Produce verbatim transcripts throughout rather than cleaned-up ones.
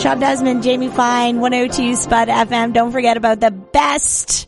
Sean Desmond, Jamie Fine, one oh two Spud F M. Don't forget about the best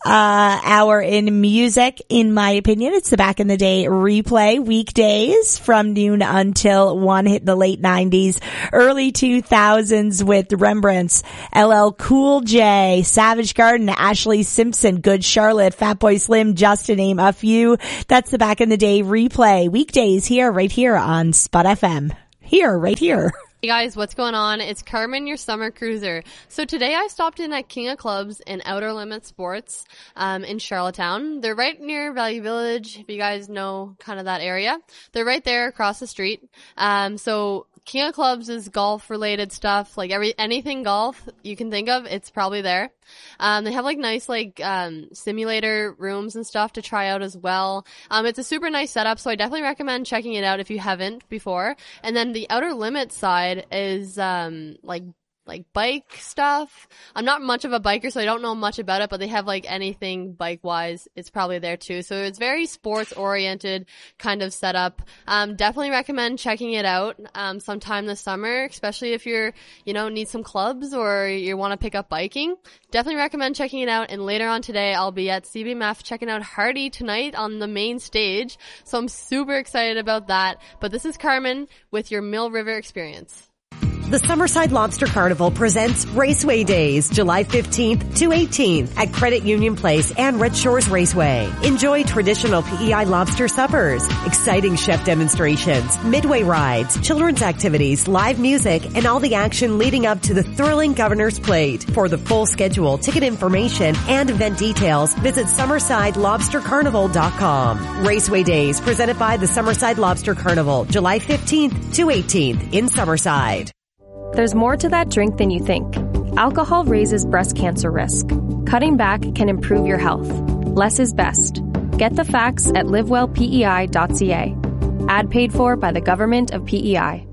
uh hour in music, in my opinion. It's the Back in the Day replay, weekdays from noon until one, hit the late nineties, early two thousands with Rembrandts, L L Cool J, Savage Garden, Ashley Simpson, Good Charlotte, Fatboy Slim, just to name a few. That's the Back in the Day replay, weekdays here, right here on Spud F M. Here, right here. Hey guys, what's going on? It's Carmen, your summer cruiser. So today I stopped in at King of Clubs in Outer Limits Sports um, in Charlottetown. They're right near Value Village, if you guys know kind of that area. They're right there across the street. Um, so King of Clubs is golf-related stuff, like every anything golf you can think of, it's probably there. Um, they have like nice like um simulator rooms and stuff to try out as well. Um, it's a super nice setup, so I definitely recommend checking it out if you haven't before. And then the Outer Limits side is um like like bike stuff. I'm not much of a biker, so I don't know much about it, but they have like anything bike-wise, it's probably there too. So it's very sports-oriented kind of setup. Um, definitely recommend checking it out um sometime this summer, especially if you're, you know, need some clubs or you want to pick up biking. Definitely recommend checking it out. And later on today, I'll be at C B M F checking out Hardy tonight on the main stage. So I'm super excited about that. But this is Carmen with your Mill River Experience. The Summerside Lobster Carnival presents Raceway Days, July fifteenth to eighteenth at Credit Union Place and Red Shores Raceway. Enjoy traditional P E I lobster suppers, exciting chef demonstrations, midway rides, children's activities, live music, and all the action leading up to the thrilling Governor's Plate. For the full schedule, ticket information, and event details, visit summerside lobster carnival dot com. Raceway Days, presented by the Summerside Lobster Carnival, July fifteenth to eighteenth in Summerside. There's more to that drink than you think. Alcohol raises breast cancer risk. Cutting back can improve your health. Less is best. Get the facts at live well P E I dot C A. Ad paid for by the Government of P E I.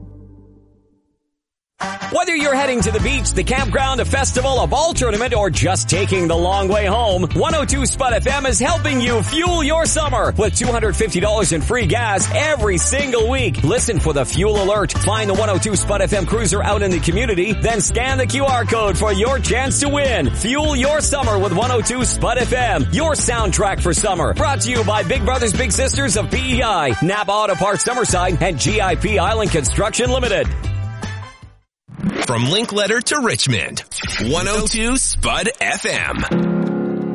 Whether you're heading to the beach, the campground, a festival, a ball tournament, or just taking the long way home, one oh two Spud F M is helping you fuel your summer with two hundred fifty dollars in free gas every single week. Listen for the fuel alert. Find the one oh two Spud F M cruiser out in the community, then scan the Q R code for your chance to win. Fuel your summer with one oh two Spud F M, your soundtrack for summer. Brought to you by Big Brothers Big Sisters of P E I, Napa Auto Parts Summerside, and G I P Island Construction Limited. From Linkletter to Richmond, one oh two Spud F M.